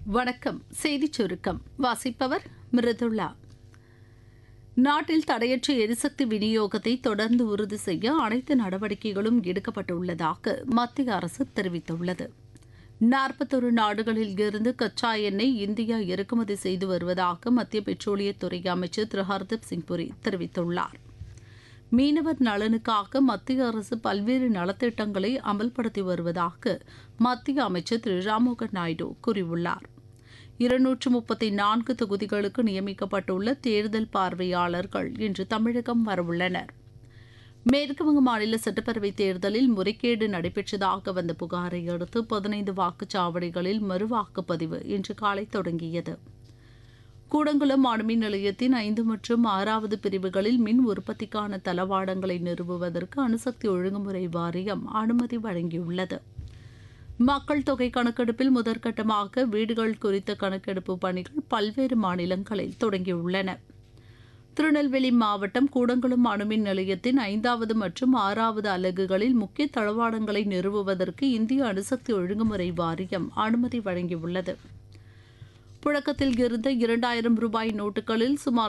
வணக்கம். செய்திச் சுருக்கம் வாசிப்பவர் மிருதுளா. நாட்டில் தடையற்ற எரிசக்தி விநியோகத்தை தொடர்ந்து உறுதி செய்ய அனைத்து நடவடிக்கைகளும் எடுக்கப்பட்டுள்ளதாக மத்திய அரசு தெரிவித்துள்ளது. 41 நாடுகளில் இருந்து கச்சா எண்ணெய் இந்தியா இறக்குமதி செய்து வருவதாக மத்திய பெட்ரோலியத்துறை அமைச்சர் திரு ஹர்தீப் சிங் புரி தெரிவித்துள்ளார். மீனவர் நலனுக்காக மத்திய அரசு பல்வேறு நலத்திட்டங்களை அமல்படுத்தி வருவதாக மத்திய அமைச்சர் திரு ராம்மோகன் நாயுடு கூறியுள்ளார். 234 தொகுதிகளுக்கு நியமிக்கப்பட்டுள்ள தேர்தல் பார்வையாளர்கள் இன்று தமிழகம் வரவுள்ளனர். மேற்குவங்க மாநில சட்டப்பேரவைத் தேர்தலில் முறைகேடு நடைபெற்றதாக வந்த புகாரை அடுத்து 15 வாக்குச்சாவடிகளில் மறுவாக்குப்பதிவு இன்று காலை தொடங்கியது. கூடங்குளம் அணுமின் நிலையத்தின் 5 மற்றும் 6வது பிரிவுகளில் மின் உற்பத்திக்கான தளவாடங்களை நிறுவுவதற்கு அணுசக்தி ஒழுங்குமுறை வாரியம் அனுமதி வழங்கியுள்ளது. மக்கள் தொகை கணக்கெடுப்பில் முதற்கட்டமாக வீடுகள் குறித்த கணக்கெடுப்பு பணிகள் பல்வேறு மாநிலங்களில் தொடங்கியுள்ளன. திருநெல்வேலி மாவட்டம் கூடங்குளம் அணுமின் நிலையத்தின் 5வது மற்றும் 6வது அலகுகளில் முக்கிய தளவாடங்களை நிறுவுவதற்கு இந்திய அணுசக்தி ஒழுங்குமுறை வாரியம் அனுமதி வழங்கியுள்ளது. புழக்கத்தில் இருந்த 2000 ரூபாய் நோட்டுகளில் சுமார்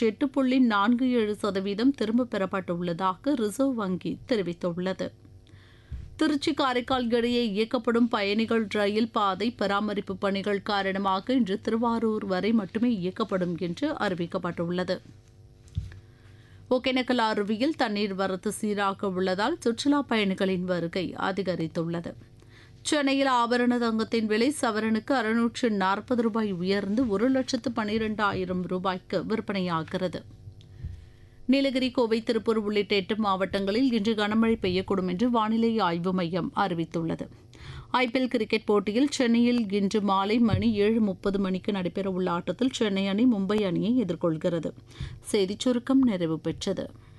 98.47% திரும்பப் பெறப்பட்டுள்ளதாக ரிசர்வ் வங்கி தெரிவித்துள்ளது. திருச்சி காரைக்கால் இடையே இயக்கப்படும் பயணிகள் ரயில் பாதை பராமரிப்பு பணிகள் காரணமாக இன்று திருவாரூர் வரை மட்டுமே இயக்கப்படும் என்று அறிவிக்கப்பட்டுள்ளது. ஒகேனக்கல் அருவியில் தண்ணீர் வரத்து சீராக உள்ளதால் சுற்றுலாப் பயணிகளின் வருகை அதிகரித்துள்ளது. சென்னையில் ஆபரண தங்கத்தின் விலை சவரனுக்கு 640 ரூபாய் உயர்ந்து 1,12,000 ரூபாய்க்கு விற்பனையாகிறது. நீலகிரி, கோவை, திருப்பூர் உள்ளிட்ட 8 மாவட்டங்களில் இன்று கனமழை பெய்யக்கூடும் என்று வானிலை ஆய்வு மையம் அறிவித்துள்ளது. IPL கிரிக்கெட் போட்டியில் சென்னையில் இன்று மாலை மணி 7:30 நடைபெறவுள்ள ஆட்டத்தில் சென்னை அணி மும்பை அணியை எதிர்கொள்கிறது. செய்திச் சுருக்கம் நிறைவு பெற்றது.